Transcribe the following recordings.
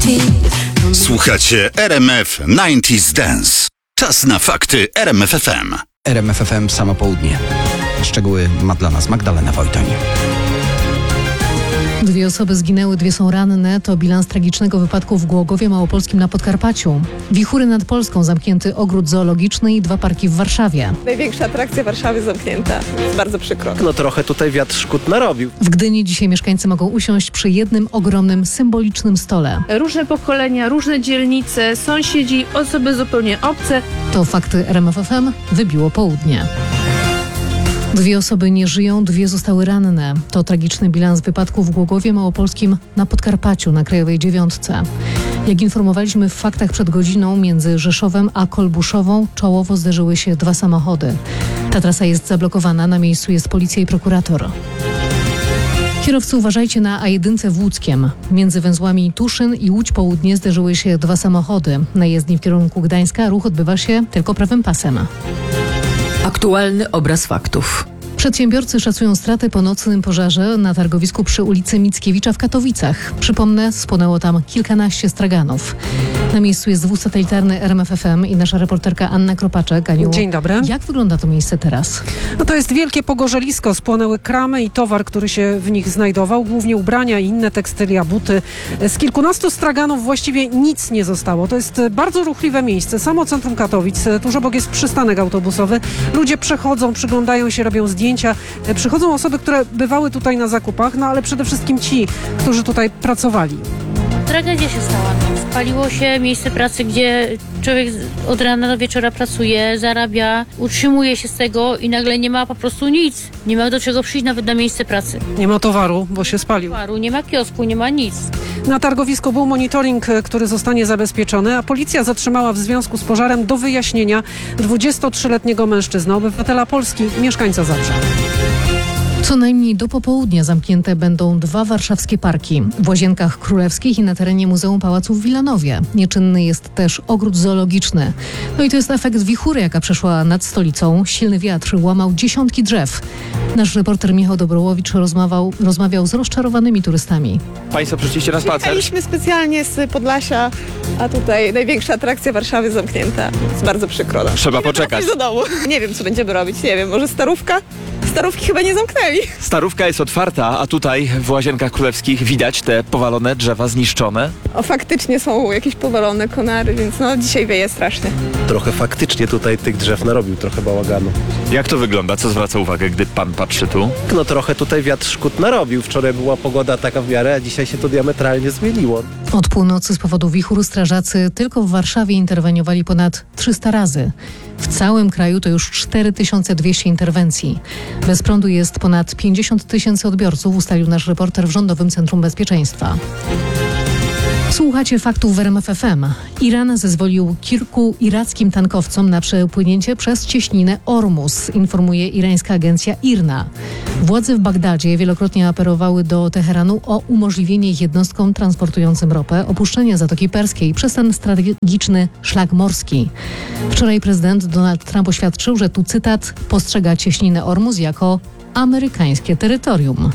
Słuchacie RMF 90s Dance. Czas na fakty RMF FM. RMF FM samo południe. Szczegóły ma dla nas Magdalena Wojtoń. 2 osoby zginęły, 2 są ranne. To bilans tragicznego wypadku w Głogowie Małopolskim na Podkarpaciu. Wichury nad Polską, zamknięty ogród zoologiczny i 2 parki w Warszawie. Największa atrakcja Warszawy zamknięta. Jest bardzo przykro. No trochę tutaj wiatr szkód narobił. W Gdyni dzisiaj mieszkańcy mogą usiąść przy jednym ogromnym, symbolicznym stole. Różne pokolenia, różne dzielnice, sąsiedzi, osoby zupełnie obce. To fakty RMF FM. Wybiło południe. 2 osoby nie żyją, 2 zostały ranne. To tragiczny bilans wypadku w Głogowie Małopolskim na Podkarpaciu, na Krajowej 9. Jak informowaliśmy w faktach przed godziną, między Rzeszowem a Kolbuszową czołowo zderzyły się 2 samochody. Ta trasa jest zablokowana, na miejscu jest policja i prokurator. Kierowcy, uważajcie na A1 w Łódzkiem. Między węzłami Tuszyn i Łódź Południe zderzyły się 2 samochody. Na jezdni w kierunku Gdańska ruch odbywa się tylko prawym pasem. Aktualny obraz faktów. Przedsiębiorcy szacują straty po nocnym pożarze na targowisku przy ulicy Mickiewicza w Katowicach. Przypomnę, spłonęło tam kilkanaście straganów. Na miejscu jest wóz satelitarny RMF FM i nasza reporterka Anna Kropaczek. Aniu, dzień dobry. Jak wygląda to miejsce teraz? No to jest wielkie pogorzelisko. Spłonęły kramy i towar, który się w nich znajdował. Głównie ubrania i inne tekstylia, buty. Z kilkunastu straganów właściwie nic nie zostało. To jest bardzo ruchliwe miejsce. Samo centrum Katowic. Tuż obok jest przystanek autobusowy. Ludzie przechodzą, przyglądają się, robią zdjęcia. Przychodzą osoby, które bywały tutaj na zakupach, no ale przede wszystkim ci, którzy tutaj pracowali. Tragedia się stała. Spaliło się miejsce pracy, gdzie człowiek od rana do wieczora pracuje, zarabia, utrzymuje się z tego i nagle nie ma po prostu nic. Nie ma do czego przyjść nawet na miejsce pracy. Nie ma towaru, bo się spalił. Nie ma kiosku, nie ma nic. Na targowisku był monitoring, który zostanie zabezpieczony, a policja zatrzymała w związku z pożarem do wyjaśnienia 23-letniego mężczyznę, obywatela Polski, mieszkańca Zabrza. Co najmniej do popołudnia zamknięte będą 2 warszawskie parki. W Łazienkach Królewskich i na terenie Muzeum Pałacu w Wilanowie. Nieczynny jest też ogród zoologiczny. No i to jest efekt wichury, jaka przeszła nad stolicą. Silny wiatr łamał dziesiątki drzew. Nasz reporter Michał Dobrołowicz rozmawiał z rozczarowanymi turystami. Państwo przyszliście na spacer? Przyjechaliśmy specjalnie z Podlasia, a tutaj największa atrakcja Warszawy zamknięta. Jest bardzo przykro. Trzeba poczekać. Do domu. Nie wiem, co będziemy robić. Nie wiem, może starówka? Starówki chyba nie zamknęli. Starówka jest otwarta, a tutaj w Łazienkach Królewskich widać te powalone drzewa zniszczone. Faktycznie są jakieś powalone konary, więc dzisiaj wieje strasznie. Trochę faktycznie tutaj tych drzew narobił, trochę bałaganu. Jak to wygląda? Co zwraca uwagę, gdy pan patrzy tu? No trochę tutaj wiatr szkód narobił. Wczoraj była pogoda taka w miarę, a dzisiaj się to diametralnie zmieniło. Od północy z powodu wichuru strażacy tylko w Warszawie interweniowali ponad 300 razy. W całym kraju to już 4200 interwencji. Bez prądu jest ponad 50 000 odbiorców, ustalił nasz reporter w Rządowym Centrum Bezpieczeństwa. Słuchacie faktów w RMF FM. Iran zezwolił kilku irackim tankowcom na przepłynięcie przez cieśninę Ormus, informuje irańska agencja IRNA. Władze w Bagdadzie wielokrotnie apelowały do Teheranu o umożliwienie jednostkom transportującym ropę opuszczenia Zatoki Perskiej przez ten strategiczny szlak morski. Wczoraj prezydent Donald Trump oświadczył, że tu cytat postrzega cieśninę Ormus jako amerykańskie terytorium.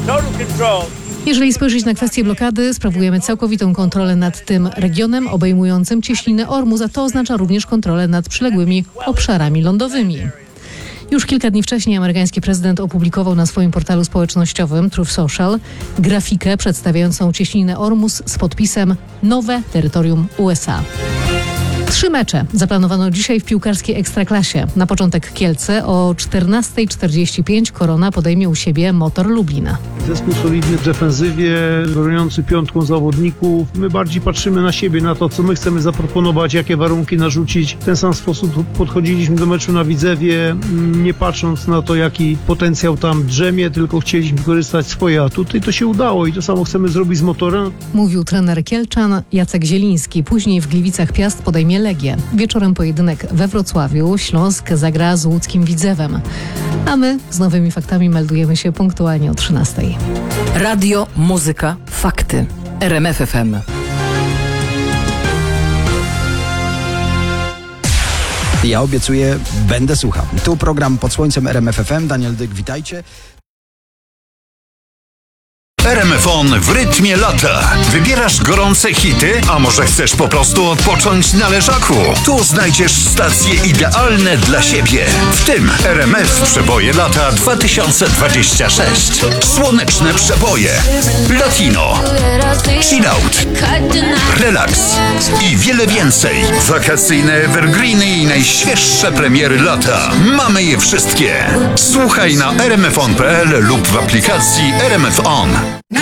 Jeżeli spojrzeć na kwestię blokady, sprawujemy całkowitą kontrolę nad tym regionem obejmującym cieśninę Ormus, a to oznacza również kontrolę nad przyległymi obszarami lądowymi. Już kilka dni wcześniej amerykański prezydent opublikował na swoim portalu społecznościowym Truth Social grafikę przedstawiającą cieśninę Ormus z podpisem Nowe terytorium USA. 3 mecze zaplanowano dzisiaj w piłkarskiej Ekstraklasie. Na początek Kielce o 14:45 Korona podejmie u siebie Motor Lublin. Zespół solidny w defensywie, broniący 5 zawodników. My bardziej patrzymy na siebie, na to, co my chcemy zaproponować, jakie warunki narzucić. W ten sam sposób podchodziliśmy do meczu na Widzewie, nie patrząc na to, jaki potencjał tam drzemie, tylko chcieliśmy wykorzystać swoje atuty i to się udało i to samo chcemy zrobić z Motorem. Mówił trener Kielczan Jacek Zieliński. Później w Gliwicach Piast podejmie Legię. Wieczorem pojedynek we Wrocławiu. Śląsk zagra z łódzkim Widzewem. A my z nowymi faktami meldujemy się punktualnie o 13:00. Radio, muzyka, fakty. RMF FM. Ja obiecuję, będę słuchał. Tu program Pod Słońcem RMF FM. Daniel Dyk, witajcie. RMFon w rytmie lata. Wybierasz gorące hity, a może chcesz po prostu odpocząć na leżaku? Tu znajdziesz stacje idealne dla siebie. W tym RMF Przeboje lata 2026. Słoneczne przeboje. Latino. Chill out. Relax. I wiele więcej. Wakacyjne evergreeny i najświeższe premiery lata. Mamy je wszystkie. Słuchaj na rmfon.pl lub w aplikacji RMF On.